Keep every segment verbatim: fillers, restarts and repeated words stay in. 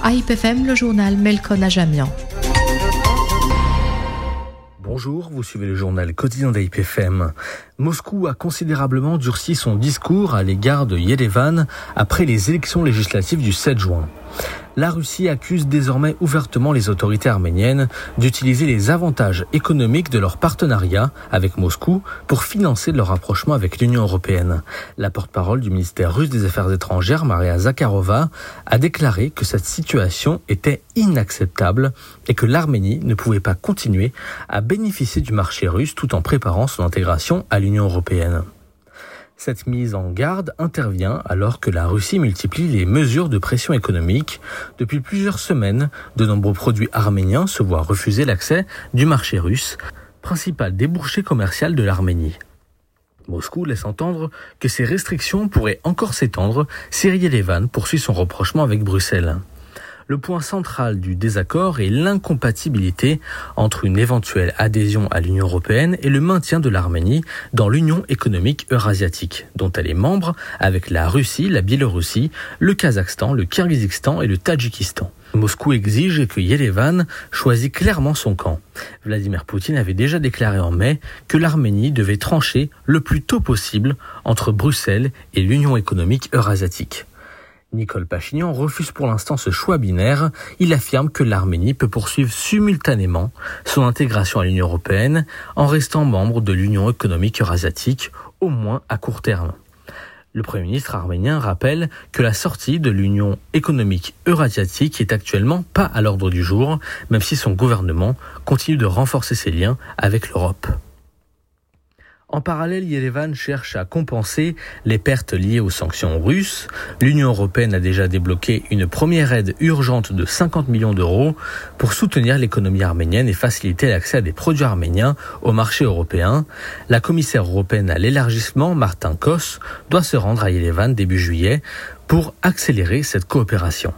A I P F M, le journal Melkon Ajamian. Bonjour, vous suivez le journal quotidien d'A I P F M. Moscou a considérablement durci son discours à l'égard de Yerevan après les élections législatives du sept juin. La Russie accuse désormais ouvertement les autorités arméniennes d'utiliser les avantages économiques de leur partenariat avec Moscou pour financer leur rapprochement avec l'Union européenne. La porte-parole du ministère russe des Affaires étrangères, Maria Zakharova, a déclaré que cette situation était inacceptable et que l'Arménie ne pouvait pas continuer à bénéficier du marché russe tout en préparant son intégration à l'Union européenne. Cette mise en garde intervient alors que la Russie multiplie les mesures de pression économique. Depuis plusieurs semaines, de nombreux produits arméniens se voient refuser l'accès du marché russe, principal débouché commercial de l'Arménie. Moscou laisse entendre que ces restrictions pourraient encore s'étendre si Yerevan poursuit son rapprochement avec Bruxelles. Le point central du désaccord est l'incompatibilité entre une éventuelle adhésion à l'Union européenne et le maintien de l'Arménie dans l'Union économique eurasiatique, dont elle est membre avec la Russie, la Biélorussie, le Kazakhstan, le Kirghizistan et le Tadjikistan. Moscou exige que Yerevan choisisse clairement son camp. Vladimir Poutine avait déjà déclaré en mai que l'Arménie devait trancher le plus tôt possible entre Bruxelles et l'Union économique eurasiatique. Nicole Pachinian refuse pour l'instant ce choix binaire. Il affirme que l'Arménie peut poursuivre simultanément son intégration à l'Union européenne en restant membre de l'Union économique eurasiatique, au moins à court terme. Le Premier ministre arménien rappelle que la sortie de l'Union économique eurasiatique est actuellement pas à l'ordre du jour, même si son gouvernement continue de renforcer ses liens avec l'Europe. En parallèle, Yerevan cherche à compenser les pertes liées aux sanctions russes. L'Union européenne a déjà débloqué une première aide urgente de cinquante millions d'euros pour soutenir l'économie arménienne et faciliter l'accès à des produits arméniens au marché européen. La commissaire européenne à l'élargissement, Martin Kos, doit se rendre à Yerevan début juillet pour accélérer cette coopération.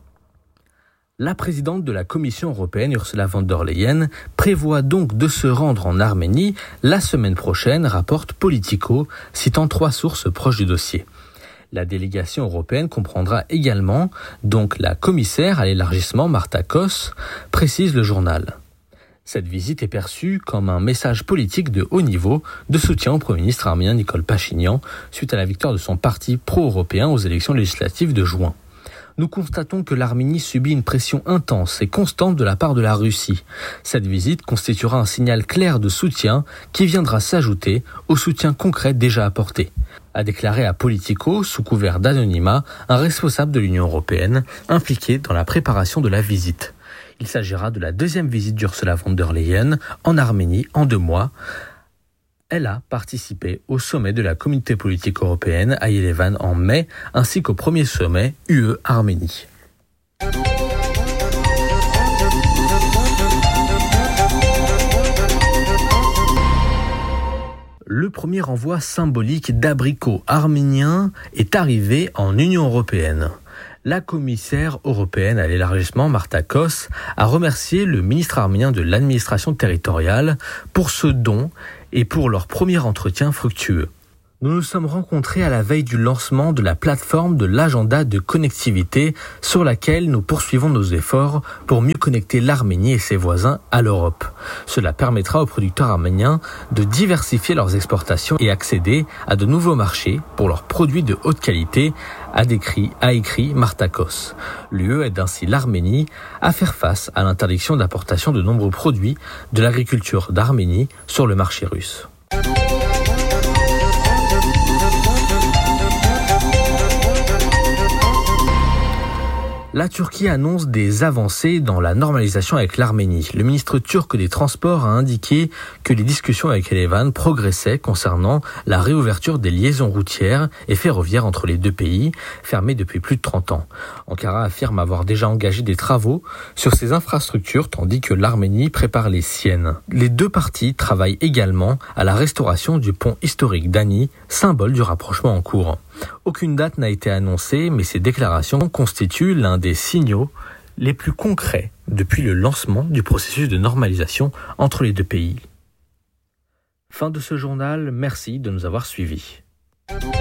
La présidente de la Commission européenne, Ursula von der Leyen, prévoit donc de se rendre en Arménie la semaine prochaine, rapporte Politico, citant trois sources proches du dossier. La délégation européenne comprendra également donc la commissaire à l'élargissement, Marta Kos, précise le journal. Cette visite est perçue comme un message politique de haut niveau de soutien au Premier ministre arménien Nicole Pachinian suite à la victoire de son parti pro-européen aux élections législatives de juin. Nous constatons que l'Arménie subit une pression intense et constante de la part de la Russie. Cette visite constituera un signal clair de soutien qui viendra s'ajouter au soutien concret déjà apporté, a déclaré à Politico, sous couvert d'anonymat, un responsable de l'Union européenne impliqué dans la préparation de la visite. Il s'agira de la deuxième visite d'Ursula von der Leyen en Arménie en deux mois. Elle a participé au sommet de la communauté politique européenne à Yerevan en mai, ainsi qu'au premier sommet U E-Arménie. Le premier envoi symbolique d'abricots arméniens est arrivé en Union européenne. La commissaire européenne à l'élargissement, Marta Kos, a remercié le ministre arménien de l'administration territoriale pour ce don et pour leur premier entretien fructueux. Nous nous sommes rencontrés à la veille du lancement de la plateforme de l'agenda de connectivité sur laquelle nous poursuivons nos efforts pour mieux connecter l'Arménie et ses voisins à l'Europe. Cela permettra aux producteurs arméniens de diversifier leurs exportations et accéder à de nouveaux marchés pour leurs produits de haute qualité, a décrit, a écrit Marta Kos. L'U E aide ainsi l'Arménie à faire face à l'interdiction d'importation de nombreux produits de l'agriculture d'Arménie sur le marché russe. La Turquie annonce des avancées dans la normalisation avec l'Arménie. Le ministre turc des Transports a indiqué que les discussions avec Yerevan progressaient concernant la réouverture des liaisons routières et ferroviaires entre les deux pays, fermées depuis plus de trente ans. Ankara affirme avoir déjà engagé des travaux sur ces infrastructures tandis que l'Arménie prépare les siennes. Les deux parties travaillent également à la restauration du pont historique d'Ani, symbole du rapprochement en cours. Aucune date n'a été annoncée, mais ces déclarations constituent l'un des signaux les plus concrets depuis le lancement du processus de normalisation entre les deux pays. Fin de ce journal, merci de nous avoir suivis.